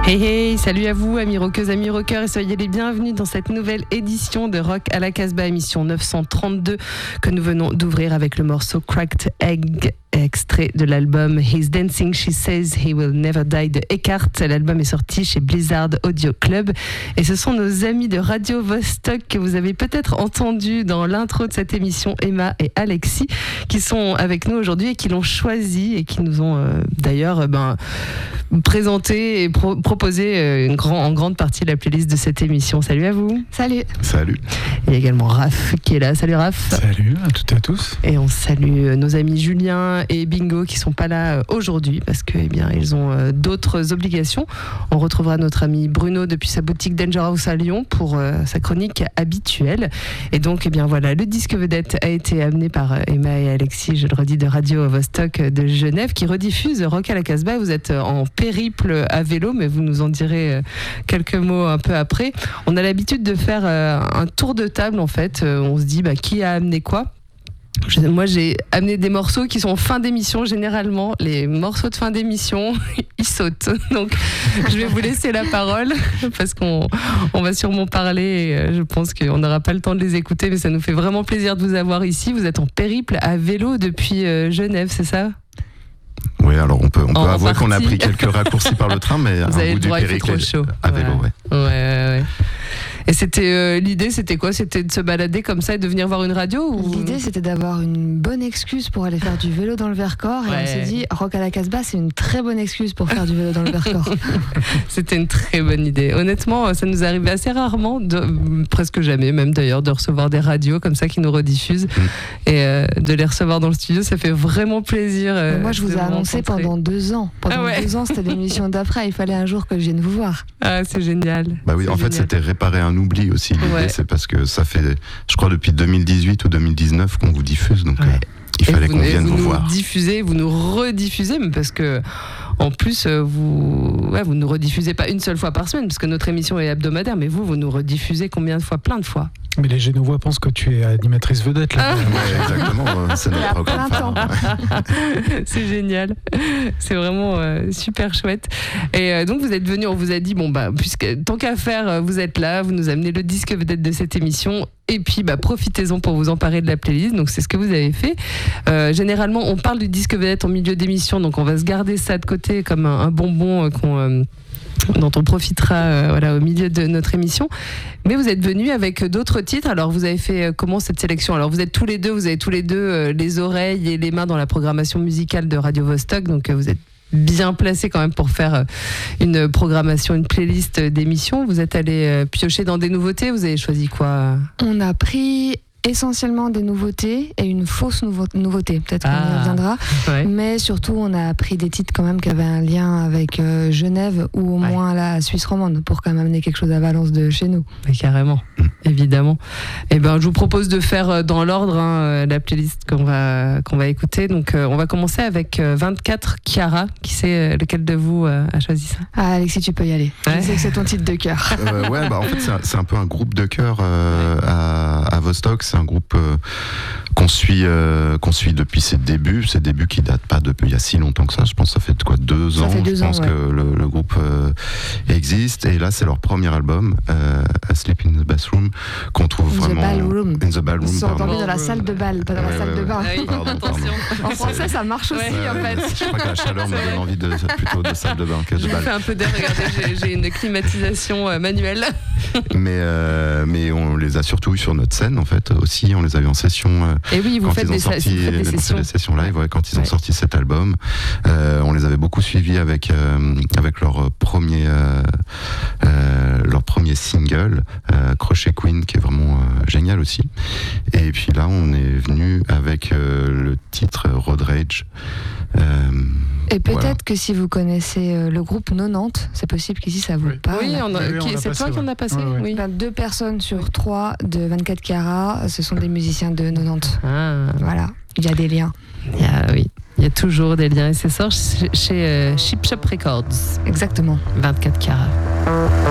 Hey hey, salut à vous amis rockeuses, amis rockeurs et soyez les bienvenus dans cette nouvelle édition de Rock à la Casbah, émission 932 que nous venons d'ouvrir avec le morceau Cracked Egg, extrait de l'album He's Dancing, She Says He Will Never Die de Eckhart. L'album est sorti chez Blizzard Audio Club et ce sont nos amis de Radio Vostok que vous avez peut-être entendu dans l'intro de cette émission, Emma et Alexis, qui sont avec nous aujourd'hui et qui l'ont choisi et qui nous ont d'ailleurs présenté et proposé en grande partie la playlist de cette émission. Salut à vous. Salut. Salut. Il y a également Raph qui est là. Salut Raph. Salut à toutes et à tous. Et on salue nos amis Julien et Bingo qui sont pas là aujourd'hui parce que ils ont d'autres obligations. On retrouvera notre ami Bruno depuis sa boutique Danger House à Lyon pour sa chronique habituelle. Et donc voilà, le disque vedette a été amené par Emma et Alexis, je le redis, de Radio Vostok de Genève, qui rediffuse Rock à la Casbah. Vous êtes en périple à vélo, mais vous nous en direz quelques mots un peu après. On a l'habitude de faire un tour de table en fait. On se dit qui a amené quoi. Moi, j'ai amené des morceaux qui sont en fin d'émission. Généralement, les morceaux de fin d'émission, ils sautent. Donc, je vais vous laisser la parole parce qu'on va sûrement parler. Et je pense qu'on n'aura pas le temps de les écouter, mais ça nous fait vraiment plaisir de vous avoir ici. Vous êtes en périple à vélo depuis Genève, c'est ça ? Oui, alors on peut avouer qu'on a pris quelques raccourcis par le train, mais vous avez un bout le droit, du périple à vélo, ouais. Et c'était l'idée, c'était quoi ? C'était de se balader comme ça et de venir voir une radio ou... L'idée, c'était d'avoir une bonne excuse pour aller faire du vélo dans le Vercors. Et on s'est dit, Rock à la Casbah, c'est une très bonne excuse pour faire du vélo dans le Vercors. C'était une très bonne idée. Honnêtement, ça nous arrive assez rarement, presque jamais même d'ailleurs, de recevoir des radios comme ça qui nous rediffusent. Et de les recevoir dans le studio, ça fait vraiment plaisir. Moi, je vous ai annoncé pendant 2 ans. Pendant 2 ans, c'était l'émission d'après. Il fallait un jour que je vienne vous voir. Ah, c'est génial. Bah oui, en fait, c'était réparer un oubli aussi. L'idée, c'est parce que ça fait, je crois, depuis 2018 ou 2019 qu'on vous diffuse, donc il fallait qu'on vienne vous voir. Vous nous rediffusez, mais parce que en plus, vous nous rediffusez pas une seule fois par semaine, parce que notre émission est hebdomadaire, mais vous nous rediffusez combien de fois ? Plein de fois. Mais les Genevois pensent que tu es animatrice vedette là. Ouais, exactement, c'est notre programme phare. C'est génial, c'est vraiment super chouette. Et donc vous êtes venus, on vous a dit puisque tant qu'à faire, vous êtes là, vous nous amenez le disque vedette de cette émission. Et puis profitez-en pour vous emparer de la playlist. Donc c'est ce que vous avez fait. Généralement, on parle du disque vedette en milieu d'émission, donc on va se garder ça de côté comme un bonbon dont on profitera au milieu de notre émission. Mais vous êtes venus avec d'autres titres. Alors vous avez fait comment cette sélection ? Alors vous avez tous les deux les oreilles et les mains dans la programmation musicale de Radio Vostok, donc vous êtes bien placé quand même pour faire une programmation, une playlist d'émissions. Vous êtes allé piocher dans des nouveautés. Vous avez choisi quoi ? On a pris essentiellement des nouveautés et une fausse nouveauté, peut-être qu'on y reviendra, mais surtout on a pris des titres quand même qui avaient un lien avec Genève ou au moins la Suisse romande pour quand même amener quelque chose à Valence de chez nous. Mais carrément, évidemment. Et je vous propose de faire dans l'ordre la playlist qu'on va écouter. Donc on va commencer avec 24 Chiara. Qui c'est lequel de vous a choisi ça ? Alexis, tu peux y aller. Je sais que c'est ton titre de cœur. En fait c'est un peu un groupe de cœur à Vostok. C'est un groupe qu'on suit depuis ses débuts qui datent pas depuis il y a si longtemps que ça. Je pense que ça fait 2 ans. Je pense que le groupe existe. Et là, c'est leur premier album, Asleep in the Bathroom, qu'on trouve vraiment in the ballroom. Ils sont entendus dans la salle de bal, pas dans la salle de bain. Attention. En français, ça marche aussi en fait. Je crois que la chaleur me donne envie plutôt de salle de bain que de bal. Je fais un peu d'air. Regardez, j'ai une climatisation manuelle. Mais on les a surtout eu sur notre scène en fait aussi. On les a eu en session. Et oui, vous faites des sessions live quand ils ont sorti cet album. On les avait beaucoup suivis avec leur premier single, Crochet Queen, qui est vraiment génial aussi. Et puis là, on est venu avec le titre Road Rage. Et peut-être que si vous connaissez le groupe 90, c'est possible qu'ici ça vous parle. Oui, c'est toi qui en as passé. Oui. 2 personnes sur 3 de 24 carats, ce sont des musiciens de 90. Voilà, il y a des liens. Il y a toujours des liens et c'est sort chez Chip Shop Records. Exactement. 24 carats.